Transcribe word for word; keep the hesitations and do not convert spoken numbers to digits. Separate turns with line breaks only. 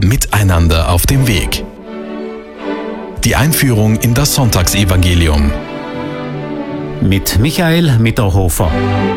Miteinander auf dem Weg. Die Einführung in das Sonntagsevangelium.
Mit Michael Mitterhofer.